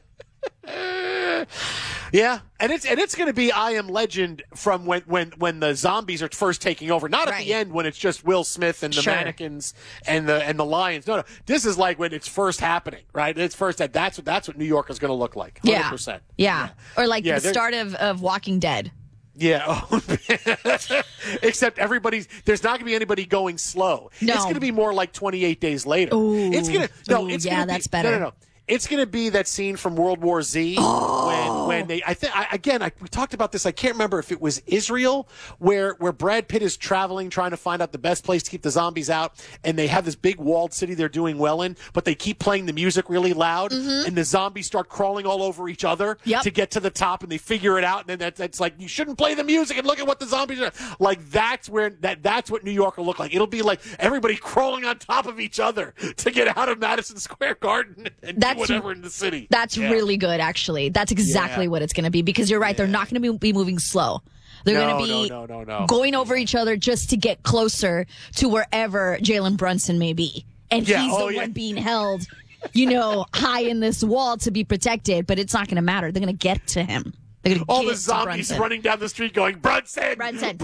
Yeah, and it's going to be I Am Legend from when the zombies are first taking over. Not at the end when it's just Will Smith and the mannequins and the lions. No, this is like when it's first happening, right? It's first that's what New York is going to look like. 100%. Yeah. Or like the start of Walking Dead. Yeah. Except there's not going to be anybody going slow. No. It's going to be more like 28 days later. Ooh. It's going to that's better. No. It's going to be that scene from World War Z when they. We talked about this. I can't remember if it was Israel where Brad Pitt is traveling, trying to find out the best place to keep the zombies out, and they have this big walled city they're doing well in, but they keep playing the music really loud, and the zombies start crawling all over each other to get to the top, and they figure it out, and then that's like you shouldn't play the music, and look at what the zombies are like. That's what New York will look like. It'll be like everybody crawling on top of each other to get out of Madison Square Garden and do whatever in the city. That's really good, actually. That's exactly what it's going to be, because you're right. They're not going to be moving slow. They're going to be going over each other just to get closer to wherever Jalen Brunson may be. And he's the one being held, high in this wall to be protected, but it's not going to matter. They're going to get to him. All the zombies running down the street going, Brunson!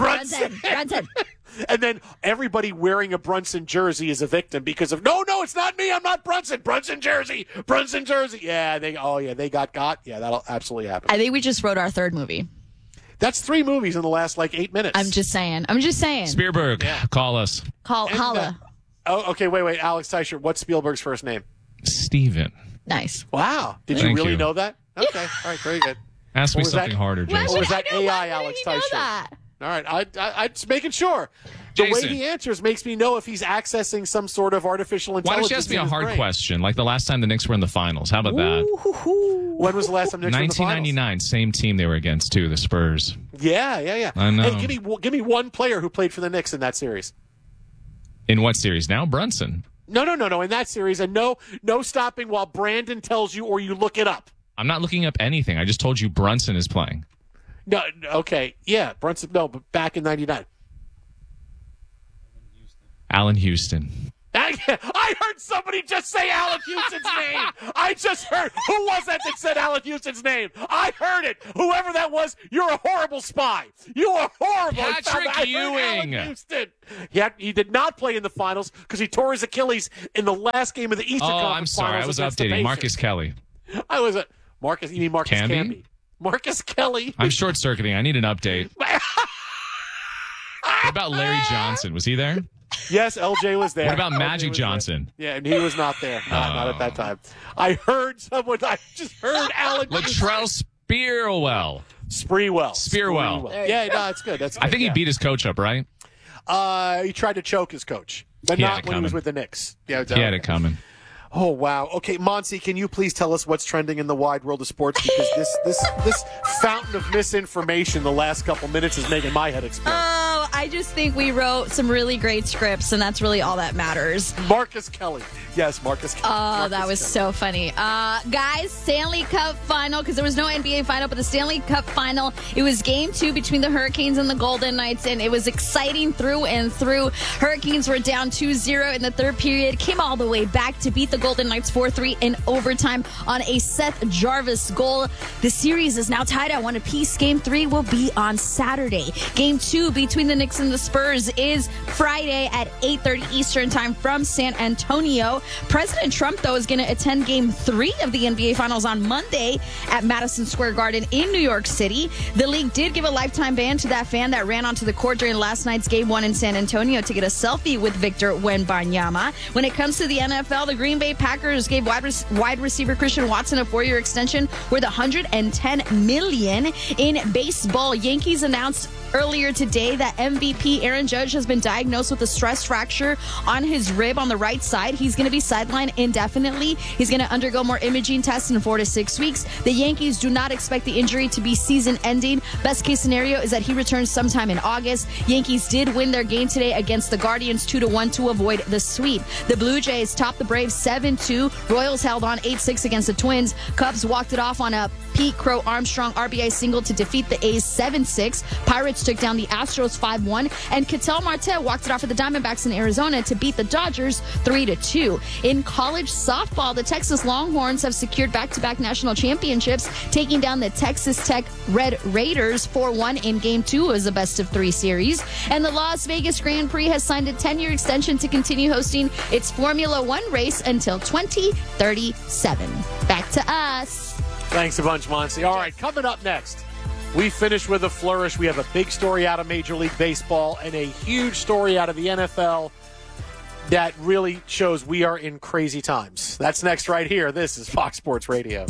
And then everybody wearing a Brunson jersey is a victim because of, no, it's not me. I'm not Brunson. Brunson jersey. Yeah, they got. Yeah, that'll absolutely happen. I think we just wrote our third movie. That's 3 movies in the last 8 minutes. I'm just saying. Spielberg, call us. Holla. Okay, wait. Alex Teichert, what's Spielberg's first name? Steven. Nice. Wow. Did Thank you really you. know that? Okay. All right, very good. Ask me something harder, Jason. Or was that AI Alex Teichert? All right, I'm just making sure. The way he answers makes me know if he's accessing some sort of artificial Why intelligence. don't you ask me a hard brain. question? Like the last time the Knicks were in the finals. How about that? When was the last time the Knicks were in the finals? 1999, same team they were against, too, the Spurs. Yeah. I know. Hey, give me one player who played for the Knicks in that series. In what series now? Brunson. No. In that series, and no stopping while Brandon tells you or you look it up. I'm not looking up anything. I just told you Brunson is playing. No, okay. Yeah, Brunson, no, but back in 99. Allen Houston. I heard somebody just say Allen Houston's name. I just heard. Who was that said Allen Houston's name? I heard it. Whoever that was, you're a horrible spy. You are horrible. Patrick Ewing. Houston. He did not play in the finals because he tore his Achilles in the last game of the Eastern Conference I'm sorry. I was updating. Marcus Kelly. I was a Marcus. You mean Marcus Camby? Marcus Kelly. I'm short-circuiting. I need an update. What about Larry Johnson? Was he there? Yes, LJ was there. What about Magic Johnson? There. Yeah, and he was not there. Not at that time. I just heard Allen. Latrell Sprewell. Yeah, no, it's good. That's good. I think he beat his coach up, right? He tried to choke his coach, but not when he was with the Knicks. Yeah, he had it coming. Oh, wow. Okay, Monty, can you please tell us what's trending in the wide world of sports? Because this fountain of misinformation the last couple minutes is making my head explode. Oh, I just think we wrote some really great scripts, and that's really all that matters. Marcus Kelly. Yes, Marcus Kelly. Oh, that was so funny. Guys, Stanley Cup final, because there was no NBA final, but the Stanley Cup final, it was game 2 between the Hurricanes and the Golden Knights, and it was exciting through and through. Hurricanes were down 2-0 in the third period, came all the way back to beat the Golden Knights 4-3 in overtime on a Seth Jarvis goal. The series is now tied at 1 apiece. Game 3 will be on Saturday. Game 2 between the Knicks and the Spurs is Friday at 8:30 Eastern time from San Antonio. President Trump, though, is going to attend Game 3 of the NBA Finals on Monday at Madison Square Garden in New York City. The league did give a lifetime ban to that fan that ran onto the court during last night's Game 1 in San Antonio to get a selfie with Victor Wembanyama. When it comes to the NFL, the Green Bay Packers gave wide receiver Christian Watson a 4-year extension worth $110 million. In baseball, Yankees announced earlier today that MVP Aaron Judge has been diagnosed with a stress fracture on his rib on the right side. He's going to be sidelined indefinitely. He's going to undergo more imaging tests in 4 to 6 weeks. The Yankees do not expect the injury to be season-ending. Best case scenario is that he returns sometime in August. Yankees did win their game today against the Guardians 2-1 to avoid the sweep. The Blue Jays topped the Braves 7-2. Royals held on 8-6 against the Twins. Cubs walked it off on a Pete Crow Armstrong RBI single to defeat the A's 7-6. Pirates took down the Astros 5-1, and Ketel Marte walked it off with the Diamondbacks in Arizona to beat the Dodgers 3-2. In college softball, the Texas Longhorns have secured back-to-back national championships, taking down the Texas Tech Red Raiders 4-1 in Game 2 as a best-of-3 series. And the Las Vegas Grand Prix has signed a 10-year extension to continue hosting its Formula One race until 2037. Back to us. Thanks a bunch, Monty. All right, coming up next, we finish with a flourish. We have a big story out of Major League Baseball and a huge story out of the NFL that really shows we are in crazy times. That's next right here. This is Fox Sports Radio.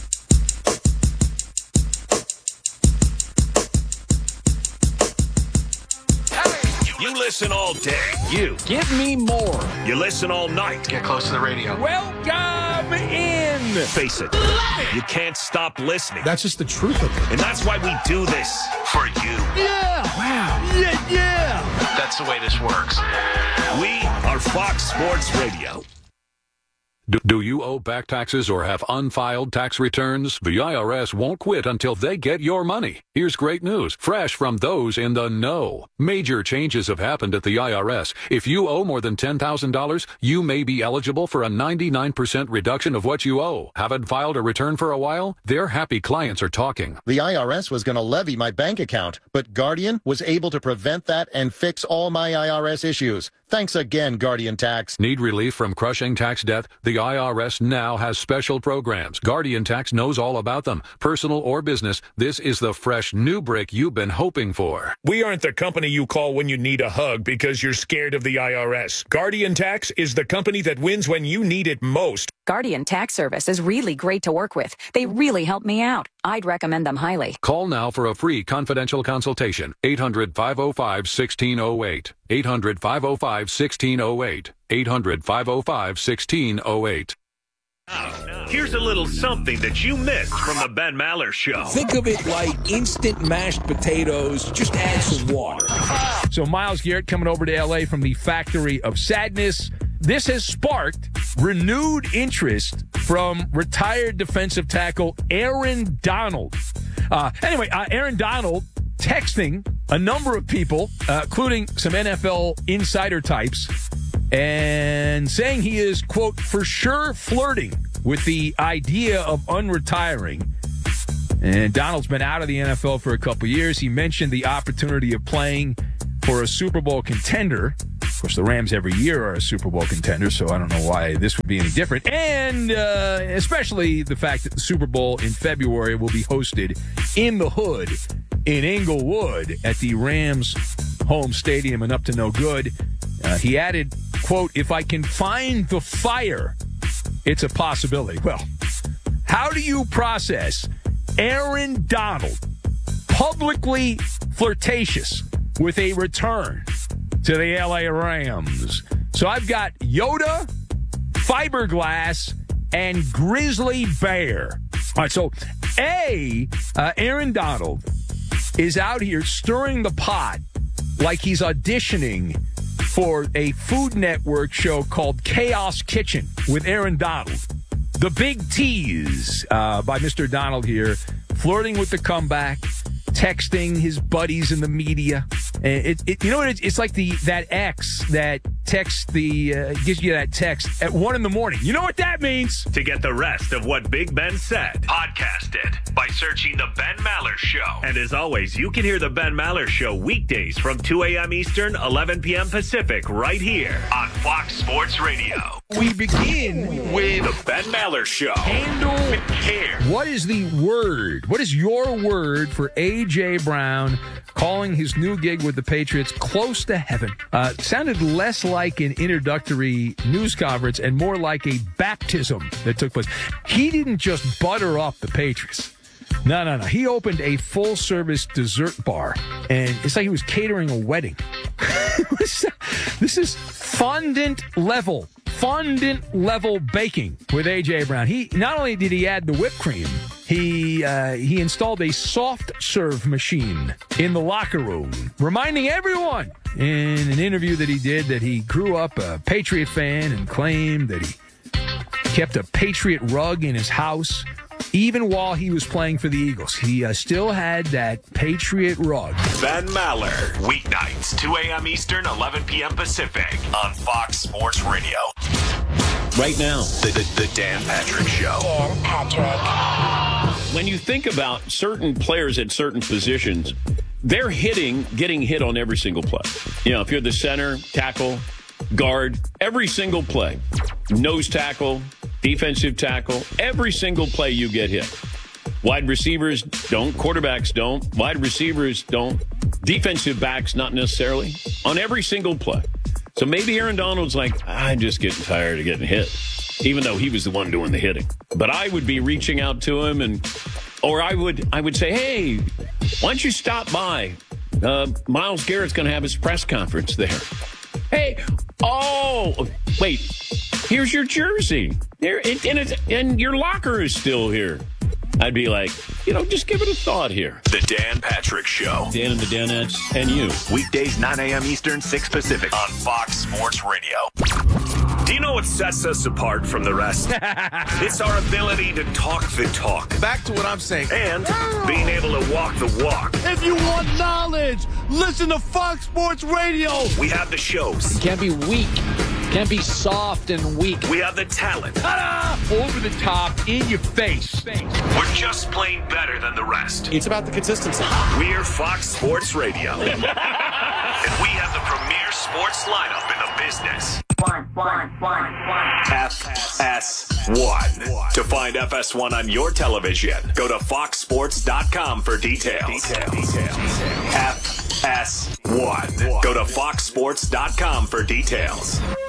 You listen all day. You. Give me more. You listen all night. Get close to the radio. Welcome in. Face it. You can't stop listening. That's just the truth of it. And that's why we do this for you. Yeah. Wow. Yeah. That's the way this works. We are Fox Sports Radio. Do you owe back taxes or have unfiled tax returns? The IRS won't quit until they get your money. Here's great news, fresh from those in the know. Major changes have happened at the IRS. If you owe more than $10,000, you may be eligible for a 99% reduction of what you owe. Haven't filed a return for a while? Their happy clients are talking. The IRS was going to levy my bank account, but Guardian was able to prevent that and fix all my IRS issues. Thanks again, Guardian Tax. Need relief from crushing tax debt? The IRS now has special programs. Guardian Tax knows all about them. Personal or business, this is the fresh new break you've been hoping for. We aren't the company you call when you need a hug because you're scared of the IRS. Guardian Tax is the company that wins when you need it most. Guardian Tax Service is really great to work with. They really help me out. I'd recommend them highly. Call now for a free confidential consultation. 800-505-1608. 800-505-1608. 800-505-1608. Here's a little something that you missed from the Ben Maller Show. Think of it like instant mashed potatoes. Just add some water. So Myles Garrett coming over to L.A. from the Factory of Sadness. This has sparked renewed interest from retired defensive tackle Aaron Donald. Aaron Donald texting a number of people, including some NFL insider types, and saying he is, quote, for sure flirting with the idea of unretiring. And Donald's been out of the NFL for a couple years. He mentioned the opportunity of playing for a Super Bowl contender. Of course, the Rams every year are a Super Bowl contender, so I don't know why this would be any different. And especially the fact that the Super Bowl in February will be hosted in the hood in Inglewood at the Rams' home stadium and up to no good. He added, quote, if I can find the fire, it's a possibility. Well, how do you process Aaron Donald publicly flirtatious with a return to the LA Rams? So I've got Yoda, Fiberglass, and Grizzly Bear. All right, so Aaron Donald is out here stirring the pot like he's auditioning for a Food Network show called Chaos Kitchen with Aaron Donald. The big tease by Mr. Donald here, flirting with the comeback, texting his buddies in the media. You know what? It's like that ex that texts gives you that text at 1 a.m. You know what that means? To get the rest of what Big Ben said, podcast it by searching The Ben Maller Show. And as always, you can hear The Ben Maller Show weekdays from 2 a.m. Eastern, 11 p.m. Pacific, right here on Fox Sports Radio. We begin with The Ben Maller Show. Handle with care. What is the word? What is your word for A.J. Brown calling his new gig with the Patriots close to heaven? Sounded less like an introductory news conference and more like a baptism that took place. He didn't just butter up the Patriots. No. He opened a full-service dessert bar, and it's like he was catering a wedding. This is fondant level baking with A.J. Brown. He not only did he add the whipped cream, he installed a soft serve machine in the locker room, reminding everyone in an interview that he did that he grew up a Patriot fan and claimed that he kept a Patriot rug in his house. Even while he was playing for the Eagles, he still had that Patriot rug. Ben Maller, weeknights, 2 a.m. Eastern, 11 p.m. Pacific, on Fox Sports Radio. Right now, the Dan Patrick Show. Dan Patrick. When you think about certain players at certain positions, they're getting hit on every single play. You know, if you're the center, tackle, guard, every single play, nose tackle, defensive tackle, every single play you get hit. Wide receivers don't, quarterbacks don't, wide receivers don't, defensive backs not necessarily, on every single play. So maybe Aaron Donald's like, I'm just getting tired of getting hit, even though he was the one doing the hitting. But I would be reaching out to him, or I would say, hey, why don't you stop by? Myles Garrett's going to have his press conference there. Hey, oh, wait, here's your jersey. There, and your locker is still here. I'd be like, just give it a thought here. The Dan Patrick Show. Dan and the Danettes and you. Weekdays, 9 a.m. Eastern, 6 Pacific on Fox Sports Radio. Do you know what sets us apart from the rest? It's our ability to talk the talk. Back to what I'm saying. And being able to walk the walk. If you want knowledge, listen to Fox Sports Radio. We have the shows. You can't be weak. Can't be soft and weak. We have the talent. Ta-da! Over the top, in your face. We're just plain better than the rest. It's about the consistency. We're Fox Sports Radio. And we have the premier sports lineup in the business. FS1. To find FS1 on your television, go to foxsports.com for details. FS1. Go to foxsports.com for details.